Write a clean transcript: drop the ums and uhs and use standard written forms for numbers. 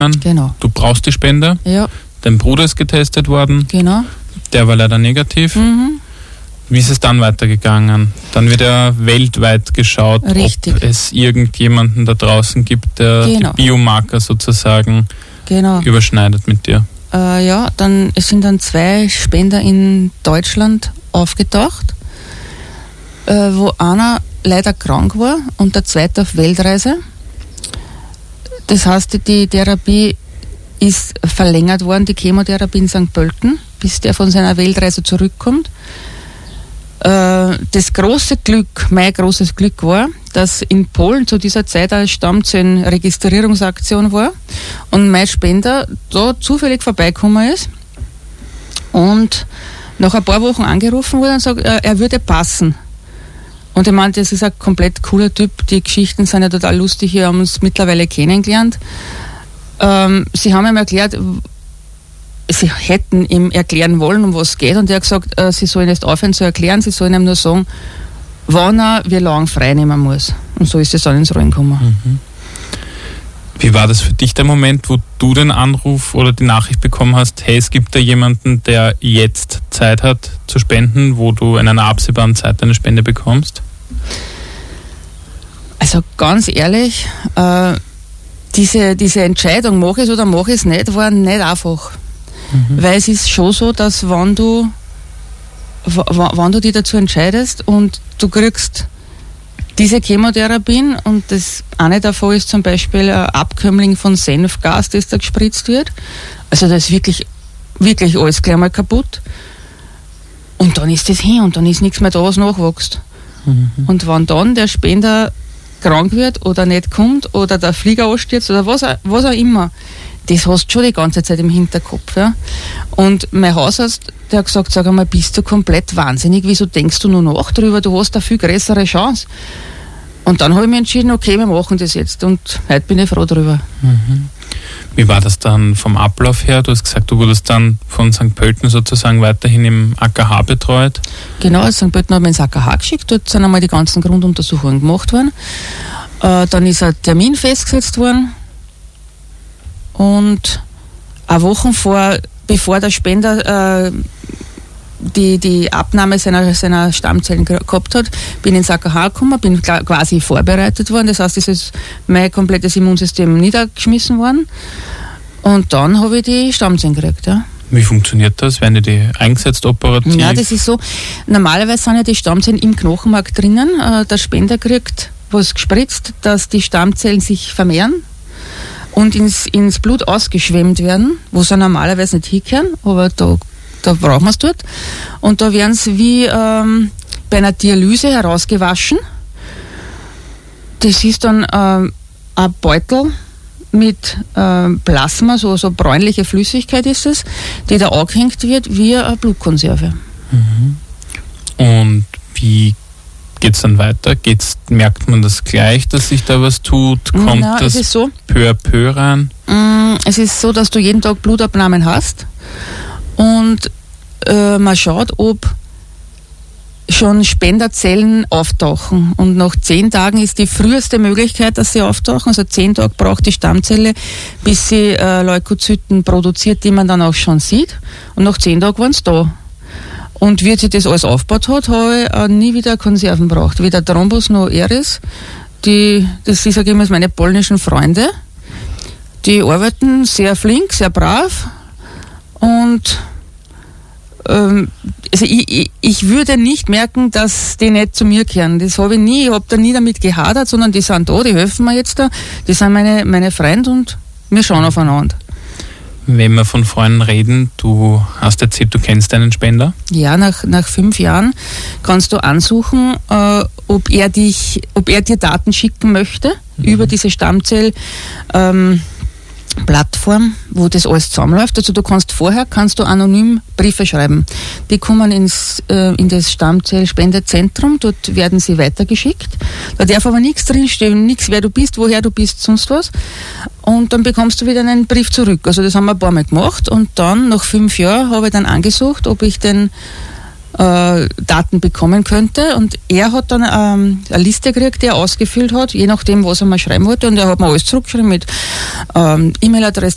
bekommen. Genau. Du brauchst die Spende. Ja. Dein Bruder ist getestet worden. Genau. Der war leider negativ. Mhm. Wie ist es dann weitergegangen? Dann wird ja weltweit geschaut, Richtig. ob es irgendjemanden da draußen gibt, der Genau. die Biomarker sozusagen überschneidet mit dir. Es sind dann 2 Spender in Deutschland aufgetaucht, wo einer leider krank war und der zweite auf Weltreise. Das heißt, die Therapie ist verlängert worden, die Chemotherapie in St. Pölten, bis der von seiner Weltreise zurückkommt. Das große Glück, mein großes Glück war, dass in Polen zu dieser Zeit eine Stammzellenregistrierungsaktion war und mein Spender da zufällig vorbeigekommen ist und nach ein paar Wochen angerufen wurde und sagt, er würde passen. Und ich meine, das ist ein komplett cooler Typ, die Geschichten sind ja total lustig, wir haben uns mittlerweile kennengelernt. Sie haben ihm erklärt, sie hätten ihm erklären wollen, um was es geht, und er hat gesagt, sie sollen jetzt aufhören zu erklären, sie sollen ihm nur sagen, wann er wie lange frei nehmen muss. Und so ist es dann ins Rollen gekommen. Mhm. Wie war das für dich der Moment, wo du den Anruf oder die Nachricht bekommen hast, hey, es gibt da jemanden, der jetzt Zeit hat zu spenden, wo du in einer absehbaren Zeit eine Spende bekommst? Also ganz ehrlich, diese Entscheidung, mache ich es oder mache ich es nicht, war nicht einfach. Mhm. Weil es ist schon so, dass wenn du dich dazu entscheidest und du kriegst diese Chemotherapien, und das eine davon ist zum Beispiel ein Abkömmling von Senfgas, das da gespritzt wird. Also das ist wirklich, wirklich alles gleich mal kaputt. Und dann ist das hin und dann ist nichts mehr da, was nachwächst. Mhm. Und wenn dann der Spender krank wird oder nicht kommt oder der Flieger anstürzt oder was auch immer, das hast du schon die ganze Zeit im Hinterkopf. Ja? Und mein Hausarzt, der hat gesagt, sag einmal, bist du komplett wahnsinnig, wieso denkst du nur nach drüber, du hast eine viel größere Chance. Und dann habe ich mich entschieden, okay, wir machen das jetzt, und heute bin ich froh drüber. Mhm. Wie war das dann vom Ablauf her? Du hast gesagt, du wurdest dann von St. Pölten sozusagen weiterhin im AKH betreut. Genau, also St. Pölten hat mich ins AKH geschickt, dort sind einmal die ganzen Grunduntersuchungen gemacht worden. Dann ist ein Termin festgesetzt worden. Und eine Woche bevor der Spender die Abnahme seiner Stammzellen gehabt hat, bin ich ins AKH gekommen, bin quasi vorbereitet worden. Das heißt, es ist mein komplettes Immunsystem niedergeschmissen worden. Und dann habe ich die Stammzellen gekriegt. Ja. Wie funktioniert das? Werden die eingesetzt operativ? Ja, das ist so. Normalerweise sind ja die Stammzellen im Knochenmark drinnen. Der Spender kriegt was gespritzt, dass die Stammzellen sich vermehren und ins Blut ausgeschwemmt werden, wo sie normalerweise nicht hinkehren, aber da brauchen wir es dort. Und da werden sie wie bei einer Dialyse herausgewaschen. Das ist dann ein Beutel mit Plasma, so bräunliche Flüssigkeit ist es, die da angehängt wird wie eine Blutkonserve. Mhm. Und wie geht es dann weiter? Merkt man das gleich, dass sich da was tut? Kommt das so, peu à peu rein? Es ist so, dass du jeden Tag Blutabnahmen hast und man schaut, ob schon Spenderzellen auftauchen. Und nach 10 Tagen ist die früheste Möglichkeit, dass sie auftauchen. Also 10 Tage braucht die Stammzelle, bis sie Leukozyten produziert, die man dann auch schon sieht. Und nach 10 Tagen waren sie da. Und wie sich das alles aufgebaut hat, habe ich nie wieder Konserven braucht. Weder Thrombus noch Eris. Das ist, sage ich mal, meine polnischen Freunde. Die arbeiten sehr flink, sehr brav. Und also ich würde nicht merken, dass die nicht zu mir kehren. Das habe ich nie. Ich habe da nie damit gehadert, sondern die sind da, die helfen mir jetzt da. Die sind meine Freunde und wir schauen aufeinander. Wenn wir von Freunden reden, du hast erzählt, du kennst deinen Spender? Ja, nach 5 Jahren kannst du ansuchen, ob er dir Daten schicken möchte über diese Stammzell Plattform, wo das alles zusammenläuft. Also kannst du anonym Briefe schreiben. Die kommen in das Stammzellspendezentrum, dort werden sie weitergeschickt. Da darf aber nichts drinstehen, nichts, wer du bist, woher du bist, sonst was. Und dann bekommst du wieder einen Brief zurück. Also das haben wir ein paar Mal gemacht und dann, nach 5 Jahren, habe ich dann angesucht, ob ich den Daten bekommen könnte, und er hat dann eine Liste gekriegt, die er ausgefüllt hat, je nachdem, was er mal schreiben wollte, und er hat mir alles zurückgeschrieben mit E-Mail-Adresse,